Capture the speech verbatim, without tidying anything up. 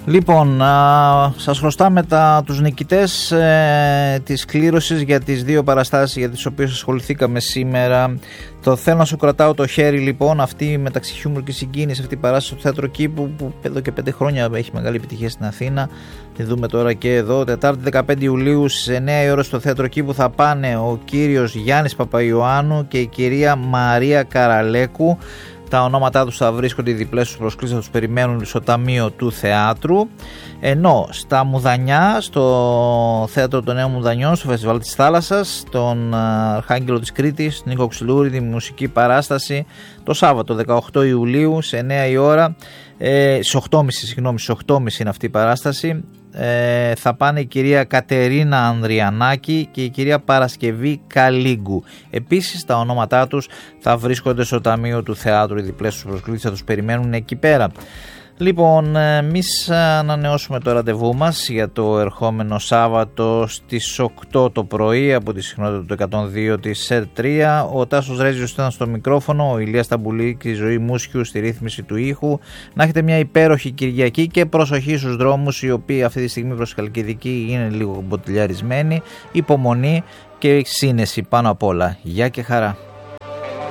Λοιπόν, α, σας χρωστάμε τα, τους νικητές ε, της κλήρωσης για τις δύο παραστάσεις για τις οποίες ασχοληθήκαμε σήμερα. Το θέλω να σου κρατάω το χέρι, λοιπόν, αυτή μεταξύ χιούμορ και συγκίνηση, αυτή η παράσταση στο Θέατρο Κήπου που εδώ και πέντε χρόνια έχει μεγάλη επιτυχία στην Αθήνα. Τη δούμε τώρα και εδώ. Τετάρτη δεκαπέντε Ιουλίου στις εννιά η ώρα στο Θέατρο Κήπου θα πάνε ο κύριος Γιάννης Παπαϊωάννου και η κυρία Μαρία Καραλέκου. Τα ονόματά τους θα βρίσκονται, οι διπλές τους προσκλήσεις θα τους περιμένουν στο Ταμείο του Θεάτρου. Ενώ στα Μουδανιά, στο Θέατρο των Νέων Μουδανιών, στο Φεστιβάλ της Θάλασσας, τον Αρχάγγελο της Κρήτης, τον Νίκο Ξυλούρη, τη μουσική παράσταση, το Σάββατο δεκαοκτώ Ιουλίου σε εννιά η ώρα, ε, στις οκτώ και μισή, συγγνώμη, στις οκτώ και μισή είναι αυτή η παράσταση. Ε, θα πάνε η κυρία Κατερίνα Ανδριανάκη και η κυρία Παρασκευή Καλίγκου. Επίσης τα ονόματά τους θα βρίσκονται στο Ταμείο του Θεάτρου, οι διπλές τους προσκλήσεις θα τους περιμένουν εκεί πέρα. Λοιπόν, εμείς ανανεώσουμε το ραντεβού μας για το ερχόμενο Σάββατο στις οκτώ το πρωί από τη συχνότητα του εκατόν δύο της ΣΕΡ τρία. Ο Τάσος Ρέζιος ήταν στο μικρόφωνο, ο Ηλίας Ταμπουλή και η Ζωή Μούσιου στη ρύθμιση του ήχου. Να έχετε μια υπέροχη Κυριακή και προσοχή στους δρόμους, οι οποίοι αυτή τη στιγμή προς Χαλκιδική είναι λίγο μποτιλιαρισμένοι. Υπομονή και σύνεση πάνω απ' όλα. Γεια και χαρά.